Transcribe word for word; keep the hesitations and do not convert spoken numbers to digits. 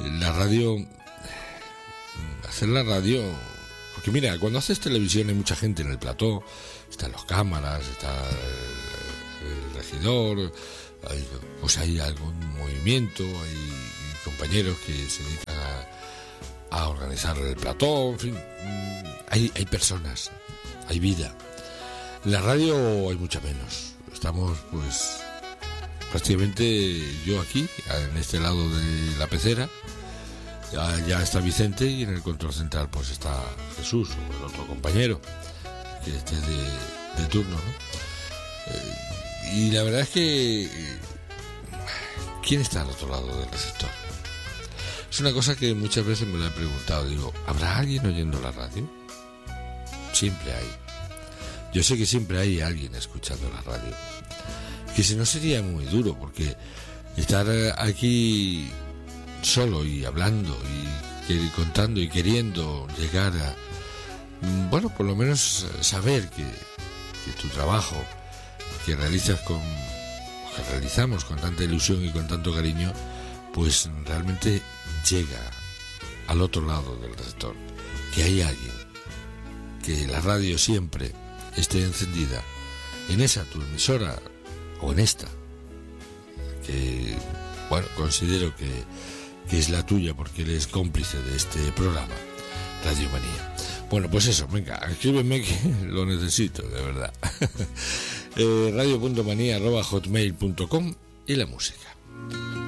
la radio, hacer la radio, porque mira, cuando haces televisión hay mucha gente en el plató, están las cámaras, está el, el regidor, hay, pues hay algún movimiento, hay compañeros que se dedican a, a organizar el plató, en fin, hay, hay personas, hay vida. En la radio hay mucha menos, estamos pues prácticamente yo aquí, en este lado de la pecera, ya, ya está Vicente y en el control central pues está Jesús, o el otro compañero que esté de, de turno, ¿no? Eh, y la verdad es que ¿quién está al otro lado del receptor? Es una cosa que muchas veces me lo he preguntado, digo, ¿habrá alguien oyendo la radio? Siempre hay. Yo sé que siempre hay alguien escuchando la radio. Que si no sería muy duro, porque estar aquí solo y hablando y contando y queriendo llegar a, bueno, por lo menos saber que, que tu trabajo que realizas con, que realizamos con tanta ilusión y con tanto cariño, pues realmente llega al otro lado del receptor, que hay alguien, que la radio siempre esté encendida en esa tu emisora o en esta, que bueno, considero que, que es la tuya porque eres cómplice de este programa, Radio Manía. Bueno, pues eso, venga, escríbeme que lo necesito, de verdad. eh, radio punto manía arroba hotmail punto com y la música.